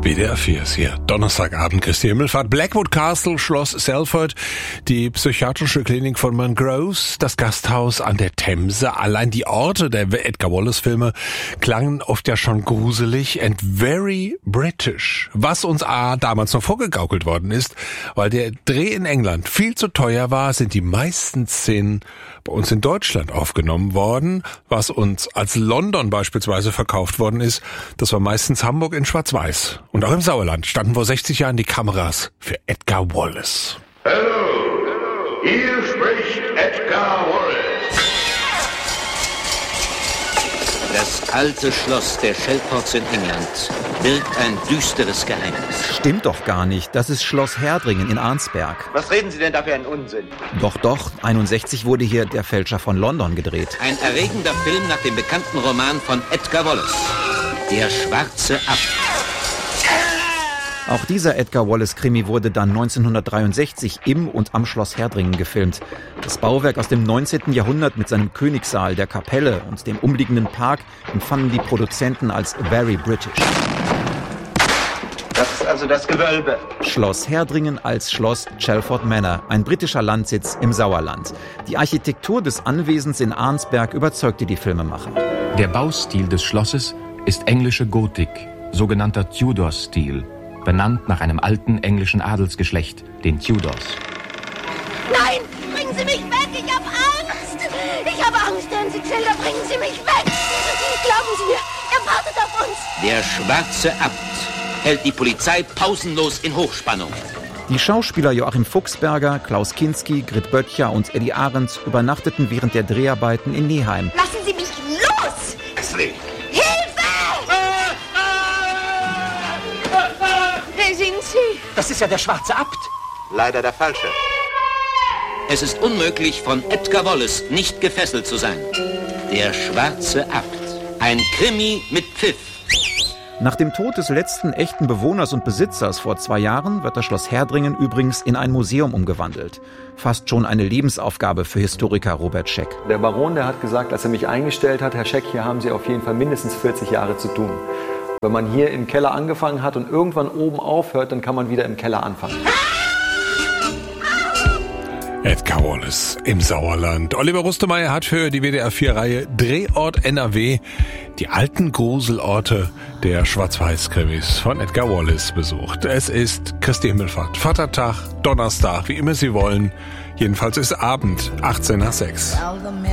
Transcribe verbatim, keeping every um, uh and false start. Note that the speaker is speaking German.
W D R vier ist hier. Donnerstagabend, Christi Himmelfahrt. Blackwood Castle, Schloss Salford, die psychiatrische Klinik von Montrose, das Gasthaus an der Themse. Allein die Orte der Edgar Wallace-Filme klangen oft ja schon gruselig and very British. Was uns A, damals noch vorgegaukelt worden ist, weil der Dreh in England viel zu teuer war, sind die meisten Szenen bei uns in Deutschland aufgenommen worden. Was uns als London beispielsweise verkauft worden ist, das war meistens Hamburg in Schwarz-Weiß. Und auch im Sauerland standen vor sechzig Jahren die Kameras für Edgar Wallace. Hallo, hier spricht Edgar Wallace. Das alte Schloss der Chalfords in England birgt ein düsteres Geheimnis. Stimmt doch gar nicht. Das ist Schloss Herdringen in Arnsberg. Was reden Sie denn da für einen Unsinn? Doch, doch. einundsechzig wurde hier Der Fälscher von London gedreht. Ein erregender Film nach dem bekannten Roman von Edgar Wallace. Der schwarze Abt. Auch dieser Edgar Wallace-Krimi wurde dann neunzehnhundertdreiundsechzig im und am Schloss Herdringen gefilmt. Das Bauwerk aus dem neunzehnten Jahrhundert mit seinem Königssaal, der Kapelle und dem umliegenden Park empfanden die Produzenten als very British. Das ist also das Gewölbe. Schloss Herdringen als Schloss Chalford Manor, ein britischer Landsitz im Sauerland. Die Architektur des Anwesens in Arnsberg überzeugte die Filmemacher. Der Baustil des Schlosses ist englische Gotik, sogenannter Tudor-Stil, benannt nach einem alten englischen Adelsgeschlecht, den Tudors. Nein, bringen Sie mich weg, ich habe Angst! Ich habe Angst, Herrn Sicilda, bringen Sie mich weg! Glauben Sie mir, er wartet auf uns! Der schwarze Abt hält die Polizei pausenlos in Hochspannung. Die Schauspieler Joachim Fuchsberger, Klaus Kinski, Grit Böttcher und Eddie Arendt übernachteten während der Dreharbeiten in Neheim. Lassen Sie mich los! Ashley! Wer sind Sie? Das ist ja der schwarze Abt. Leider der falsche. Es ist unmöglich, von Edgar Wallace nicht gefesselt zu sein. Der schwarze Abt. Ein Krimi mit Pfiff. Nach dem Tod des letzten echten Bewohners und Besitzers vor zwei Jahren wird das Schloss Herdringen übrigens in ein Museum umgewandelt. Fast schon eine Lebensaufgabe für Historiker Robert Scheck. Der Baron, der hat gesagt, als er mich eingestellt hat, Herr Scheck, hier haben Sie auf jeden Fall mindestens vierzig Jahre zu tun. Wenn man hier im Keller angefangen hat und irgendwann oben aufhört, dann kann man wieder im Keller anfangen. Edgar Wallace im Sauerland. Oliver Rustemeyer hat für die W D R vier Reihe Drehort N R W die alten Gruselorte der Schwarz-Weiß-Krimis von Edgar Wallace besucht. Es ist Christi Himmelfahrt, Vatertag, Donnerstag, wie immer Sie wollen. Jedenfalls ist Abend, achtzehn nach sechs.